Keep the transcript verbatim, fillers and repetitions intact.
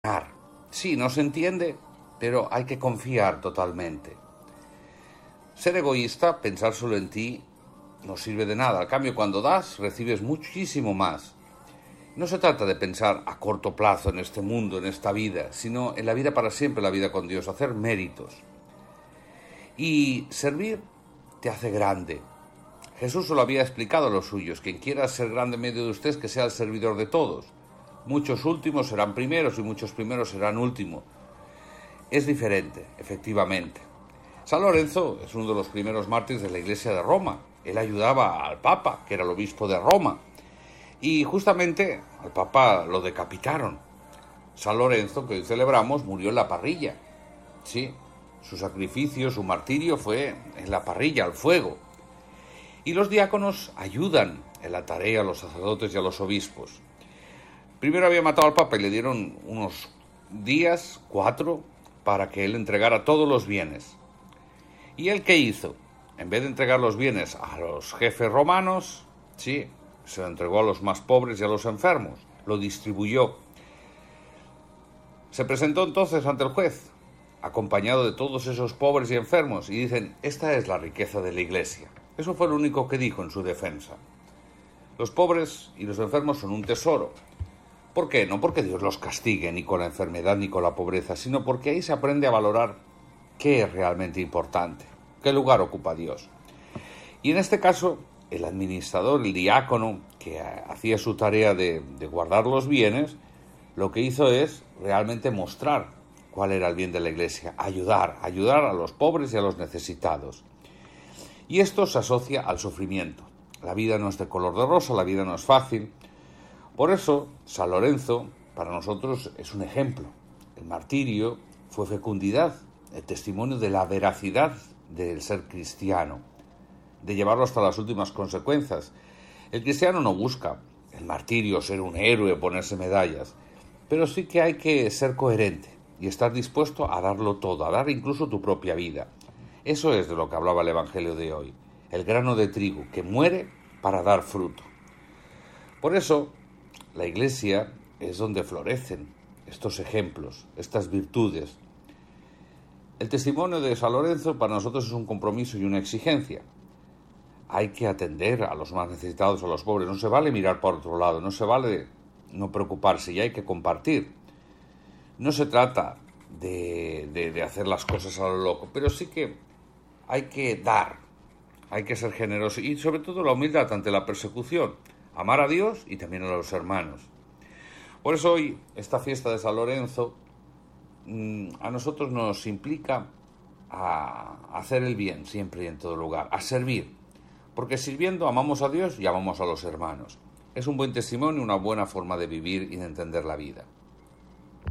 Dar. Sí, no se entiende, pero hay que confiar totalmente. Ser egoísta, pensar solo en ti, no sirve de nada. Al cambio, cuando das, recibes muchísimo más. No se trata de pensar a corto plazo en este mundo, en esta vida, sino en la vida para siempre, la vida con Dios, hacer méritos. Y servir te hace grande. Jesús se lo había explicado a los suyos: quien quiera ser grande en medio de ustedes, que sea el servidor de todos. Muchos últimos serán primeros y muchos primeros serán últimos. Es diferente, efectivamente. San Lorenzo es uno de los primeros mártires de la Iglesia de Roma. Él ayudaba al Papa, que era el obispo de Roma. Y justamente al Papa lo decapitaron. San Lorenzo, que hoy celebramos, murió en la parrilla. Sí, su sacrificio, su martirio fue en la parrilla, al fuego. Y los diáconos ayudan en la tarea a los sacerdotes y a los obispos. Primero había matado al Papa y le dieron unos días, cuatro, para que él entregara todos los bienes. ¿Y él qué hizo? En vez de entregar los bienes a los jefes romanos, sí, se lo entregó a los más pobres y a los enfermos, lo distribuyó. Se presentó entonces ante el juez, acompañado de todos esos pobres y enfermos, y dicen: esta es la riqueza de la Iglesia. Eso fue lo único que dijo en su defensa. Los pobres y los enfermos son un tesoro. ¿Por qué? No porque Dios los castigue ni con la enfermedad ni con la pobreza, sino porque ahí se aprende a valorar qué es realmente importante, qué lugar ocupa Dios. Y en este caso, el administrador, el diácono, que hacía su tarea de, de guardar los bienes, lo que hizo es realmente mostrar cuál era el bien de la Iglesia, ayudar, ayudar a los pobres y a los necesitados. Y esto se asocia al sufrimiento. La vida no es de color de rosa, la vida no es fácil. Por eso, San Lorenzo, para nosotros, es un ejemplo. El martirio fue fecundidad, el testimonio de la veracidad del ser cristiano, de llevarlo hasta las últimas consecuencias. El cristiano no busca el martirio, ser un héroe, ponerse medallas, pero sí que hay que ser coherente y estar dispuesto a darlo todo, a dar incluso tu propia vida. Eso es de lo que hablaba el Evangelio de hoy, el grano de trigo que muere para dar fruto. Por eso, la Iglesia es donde florecen estos ejemplos, estas virtudes. El testimonio de San Lorenzo para nosotros es un compromiso y una exigencia. Hay que atender a los más necesitados, a los pobres. No se vale mirar por otro lado, no se vale no preocuparse, y hay que compartir. No se trata de, de, de hacer las cosas a lo loco, pero sí que hay que dar, hay que ser generoso y sobre todo la humildad ante la persecución, amar a Dios y también a los hermanos. Por eso hoy, esta fiesta de San Lorenzo, a nosotros nos implica a hacer el bien siempre y en todo lugar, a servir, porque sirviendo amamos a Dios y amamos a los hermanos. Es un buen testimonio, una buena forma de vivir y de entender la vida.